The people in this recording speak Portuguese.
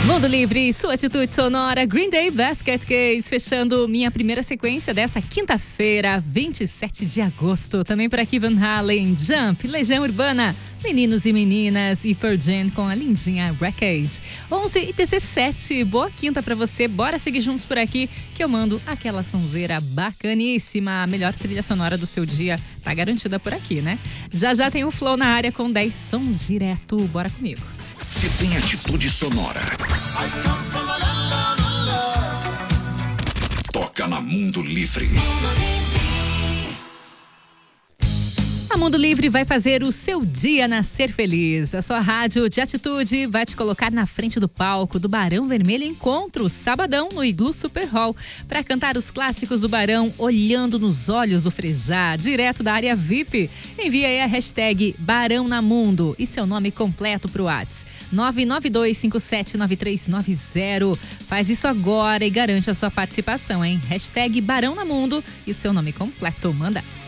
Mundo Livre, sua atitude sonora, Green Day Basket Case, fechando minha primeira sequência dessa quinta-feira, 27 de agosto. Também por aqui Van Halen, Jump, Legião Urbana, Meninos e Meninas e Pearl Jam com a lindinha Wreckage. 11h17, boa quinta pra você, bora seguir juntos por aqui que eu mando aquela sonzeira bacaníssima. A melhor trilha sonora do seu dia tá garantida por aqui, né? Já tem o Flow na área com 10 sons direto, bora comigo. Se tem atitude sonora, toca na Mundo Livre. A Mundo Livre vai fazer o seu dia nascer feliz. A sua rádio de atitude vai te colocar na frente do palco do Barão Vermelho Encontro, sabadão, no Iglu Super Hall, para cantar os clássicos do Barão, olhando nos olhos do Frejá, direto da área VIP. Envie aí a hashtag Barão na Mundo e seu nome completo pro WhatsApp 992579390. Faz isso agora e garante a sua participação, hein? Hashtag Barão na Mundo e o seu nome completo. Manda!